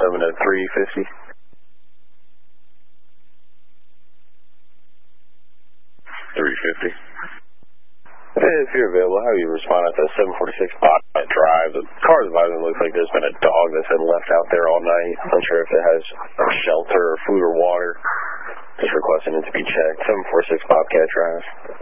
7 at 350. If you're available, how do you respond at the 746 Botnet Drive? The car advisor looks like there's been a dog that's been left out there all night. Unsure if it has shelter or food or water. Just requesting it to be checked. 746 Bobcat Drive.